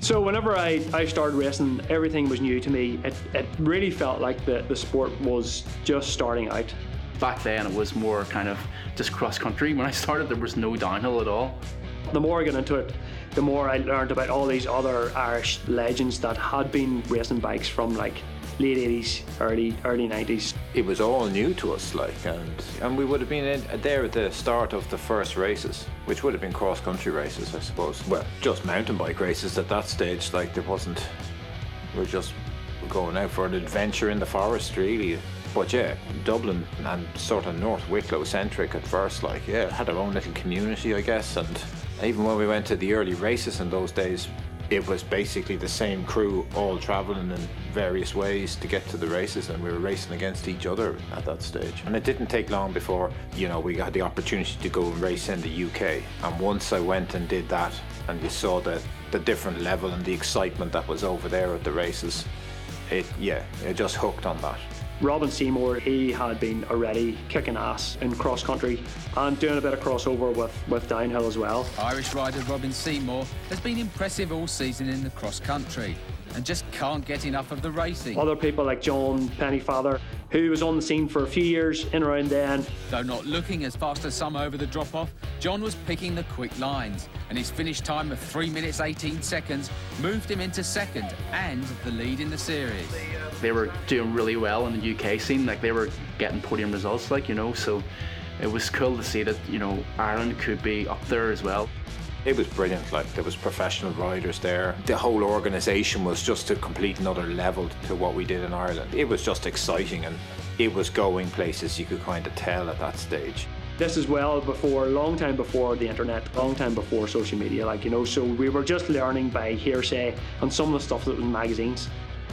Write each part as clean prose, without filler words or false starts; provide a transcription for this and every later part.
So whenever I started racing, everything was new to me. It really felt like the sport was just starting out. Back then it was more kind of just cross country. When I started there was no downhill at all. The more I got into it, the more I learned about all these other Irish legends that had been racing bikes from like late 80s, early 90s. It was all new to us, and we would have been there at the start of the first races, which would have been cross-country races, I suppose. Well, just mountain bike races at that stage. Like, there wasn't. We were just going out for an adventure in the forest, really. But yeah, Dublin and sort of North Wicklow centric at first. Like, yeah, it had our own little community, I guess. And even when we went to the early races in those days, it was basically the same crew all travelling in various ways to get to the races, and we were racing against each other at that stage. And it didn't take long before, we had the opportunity to go and race in the UK. And once I went and did that, and you saw the different level and the excitement that was over there at the races, it just hooked on that. Robin Seymour, he had been already kicking ass in cross country and doing a bit of crossover with downhill as well. Irish rider Robin Seymour has been impressive all season in the cross country and just can't get enough of the racing. Other people like John Pennyfather, who was on the scene for a few years in around then. Though not looking as fast as some over the drop-off, John was picking the quick lines, and his finish time of 3 minutes 18 seconds moved him into second and the lead in the series. They were doing really well in the UK scene, like they were getting podium results, so it was cool to see that, Ireland could be up there as well. It was brilliant, there was professional riders there. The whole organisation was just a complete another level to what we did in Ireland. It was just exciting, and it was going places, you could kind of tell at that stage. This is long time before the internet, long time before social media, so we were just learning by hearsay on some of the stuff that was in magazines.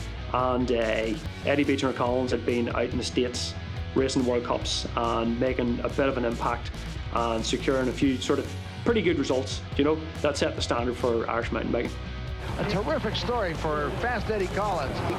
And Eddie Beecher Collins had been out in the States racing World Cups and making a bit of an impact and securing a few sort of pretty good results, that set the standard for Irish mountain biking. A terrific story for Fast Eddie Collins.